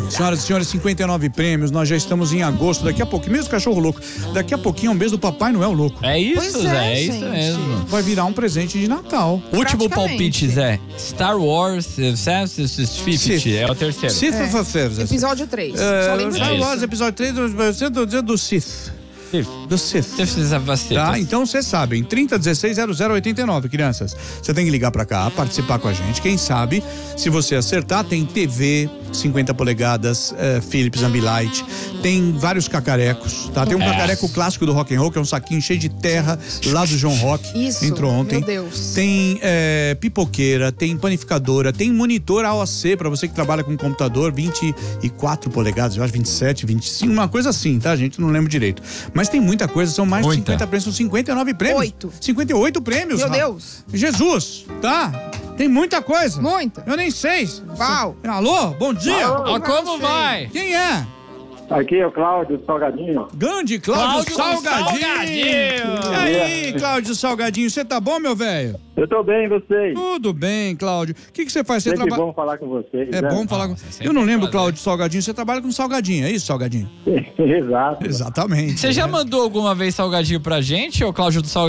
Senhoras e senhores, 59 prêmios, nós já estamos em agosto, daqui a pouco, mesmo cachorro louco, daqui a pouquinho é um mês do Papai Noel louco. É isso, Pois Zé, é gente. isso mesmo. Vai virar um presente de Natal. Último Praticamente. palpite, Zé. Star Wars 50 é o terceiro. Sith Episódio 3. Só lembro Star disso. Wars, episódio 3 do Sith. Do Sith. Tá, então vocês sabem, 3016-0089, crianças. Você tem que ligar pra cá, participar com a gente. Quem sabe, se você acertar, tem TV 50 polegadas, Philips Ambilight, tem vários cacarecos, tá? Tem um cacareco clássico do Rock and Roll, que é um saquinho cheio de terra, lá do João Rock. Isso, entrou ontem. meu Deus. Tem pipoqueira, tem panificadora, tem monitor AOC pra você que trabalha com computador, 24 polegadas, eu acho 27, 25, uma coisa assim, tá, gente? Não lembro direito. Mas tem muita coisa, são mais de 50 prêmios, são 59 prêmios. 58 prêmios. Meu Deus. Jesus, tá? Tem muita coisa. Muita. Eu nem sei. Uau. Alô, bom dia. Ó, como vai? Quem é? Aqui é o Cláudio Salgadinho. Grande Cláudio Salgadinho. E aí, Cláudio Salgadinho, você tá bom, meu velho? Eu tô bem, e vocês? Tudo bem, Cláudio. O que você faz? Você Sempre trabalha... bom falar com vocês. É bom falar com... Eu não lembro, Cláudio Salgadinho, você trabalha com salgadinho, é isso, Salgadinho? Exato. Exatamente. Você já mandou alguma vez salgadinho pra gente, ô Cláudio do Salgadinho?